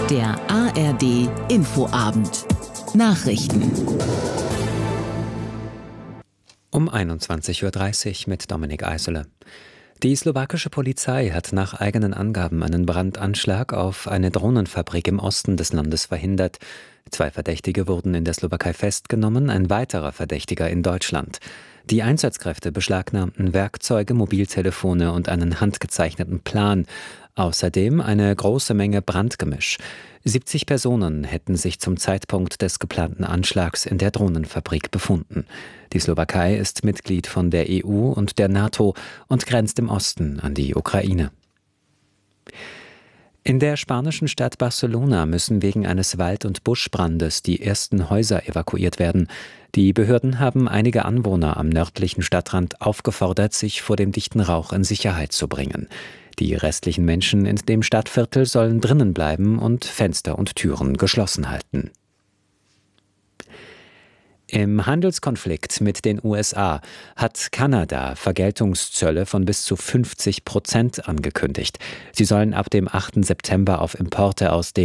Der ARD Infoabend. Nachrichten. Um 21:30 Uhr mit Dominik Eisele. Die slowakische Polizei hat nach eigenen Angaben einen Brandanschlag auf eine Drohnenfabrik im Osten des Landes verhindert. 2 Verdächtige wurden in der Slowakei festgenommen, ein weiterer Verdächtiger in Deutschland. Die Einsatzkräfte beschlagnahmten Werkzeuge, Mobiltelefone und einen handgezeichneten Plan. Außerdem eine große Menge Brandgemisch. 70 Personen hätten sich zum Zeitpunkt des geplanten Anschlags in der Drohnenfabrik befunden. Die Slowakei ist Mitglied von der EU und der NATO und grenzt im Osten an die Ukraine. In der spanischen Stadt Barcelona müssen wegen eines Wald- und Buschbrandes die ersten Häuser evakuiert werden. Die Behörden haben einige Anwohner am nördlichen Stadtrand aufgefordert, sich vor dem dichten Rauch in Sicherheit zu bringen. Die restlichen Menschen in dem Stadtviertel sollen drinnen bleiben und Fenster und Türen geschlossen halten. Im Handelskonflikt mit den USA hat Kanada Vergeltungszölle von bis zu 50% angekündigt. Sie sollen ab dem 8. September auf Importe aus den